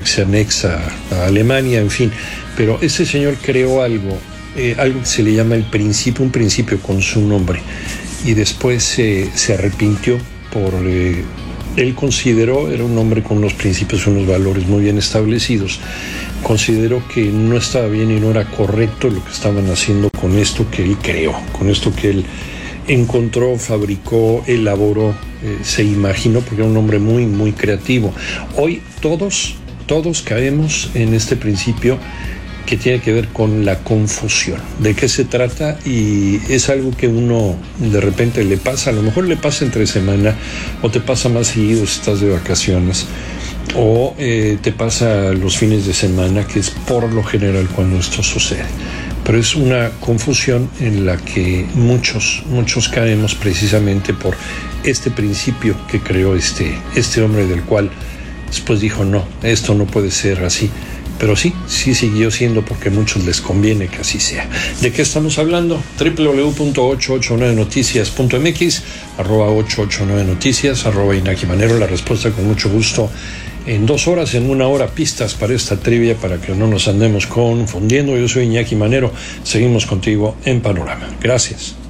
que se anexa a Alemania, en fin. Pero ese señor creó algo que se le llama el principio, un principio con su nombre, y después se arrepintió por... él consideró, era un hombre con unos principios, unos valores muy bien establecidos, consideró que no estaba bien y no era correcto lo que estaban haciendo con esto que él creó, con esto que él encontró, fabricó, elaboró, se imaginó, porque era un hombre muy, muy creativo. Hoy todos caemos en este principio que tiene que ver con la confusión. ¿De qué se trata? Y es algo que uno de repente le pasa, a lo mejor le pasa entre semana, o te pasa más seguido si estás de vacaciones, o te pasa los fines de semana, que es por lo general cuando esto sucede. Pero es una confusión en la que muchos caemos precisamente por este principio que creó este hombre, del cual después dijo, no, esto no puede ser así. Pero sí siguió siendo, porque a muchos les conviene que así sea. ¿De qué estamos hablando? www.889noticias.mx, @889noticias, @Iñaki Manero. La respuesta con mucho gusto en 2 horas, en 1 hora, pistas para esta trivia, para que no nos andemos confundiendo. Yo soy Iñaki Manero. Seguimos contigo en Panorama. Gracias.